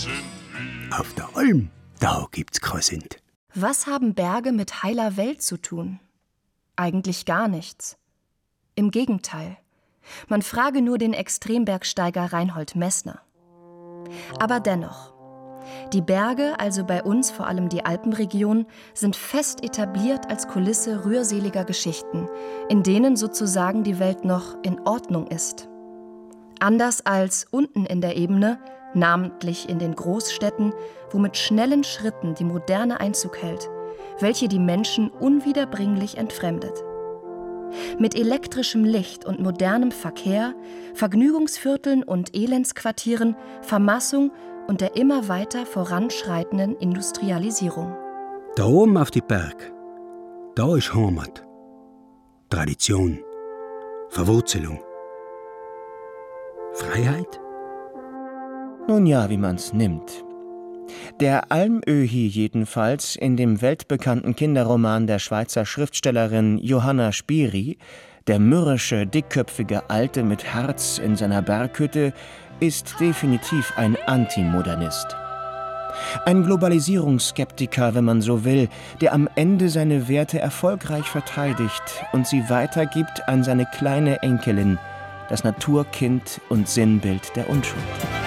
Auf der Alm, da gibt's keinen Sünd. Was haben Berge mit heiler Welt zu tun? Eigentlich gar nichts. Im Gegenteil. Man frage nur den Extrembergsteiger Reinhold Messner. Aber dennoch. Die Berge, also bei uns vor allem die Alpenregion, sind fest etabliert als Kulisse rührseliger Geschichten, in denen sozusagen die Welt noch in Ordnung ist. Anders als unten in der Ebene, namentlich in den Großstädten, wo mit schnellen Schritten die Moderne Einzug hält, welche die Menschen unwiederbringlich entfremdet. Mit elektrischem Licht und modernem Verkehr, Vergnügungsvierteln und Elendsquartieren, Vermassung und der immer weiter voranschreitenden Industrialisierung. Da oben auf die Berg, da ist Heimat. Tradition, Verwurzelung. Freiheit? Nun ja, wie man's nimmt. Der Almöhi jedenfalls in dem weltbekannten Kinderroman der Schweizer Schriftstellerin Johanna Spyri, der mürrische, dickköpfige Alte mit Herz in seiner Berghütte, ist definitiv ein Antimodernist. Ein Globalisierungsskeptiker, wenn man so will, der am Ende seine Werte erfolgreich verteidigt und sie weitergibt an seine kleine Enkelin, das Naturkind und Sinnbild der Unschuld.